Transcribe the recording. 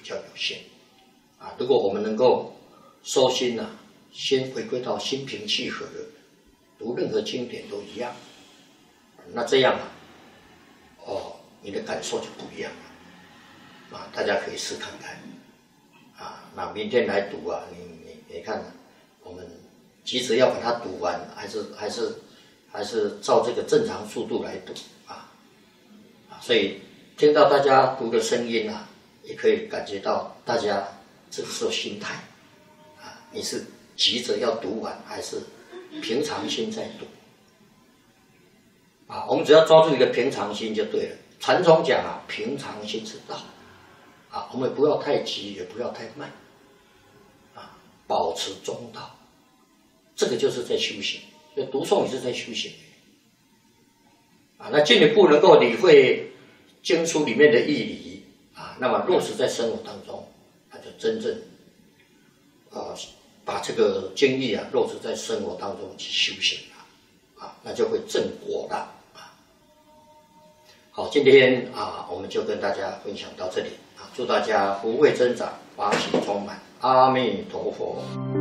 较有限啊。如果我们能够收心啊，先回归到心平气和的，读任何经典都一样，那这样啊，你的感受就不一样了啊。大家可以试看看啊。那明天来读啊，你看，我们急着要把它读完，还是照这个正常速度来读啊。所以听到大家读的声音啊，也可以感觉到大家这个时候心态啊，你是急着要读完，还是平常心在读啊？我们只要抓住一个平常心就对了。禅宗讲啊，平常心是道啊，我们不要太急，也不要太慢啊，保持中道，这个就是在修行。所以读诵也是在修行啊。那进一步能够理会经书里面的义理啊，那么落实在生活当中，那就真正把这个经义啊落实在生活当中去修行了啊，那就会正果了啊。好，今天啊我们就跟大家分享到这里啊，祝大家福慧增长，法喜充满，阿弥陀佛。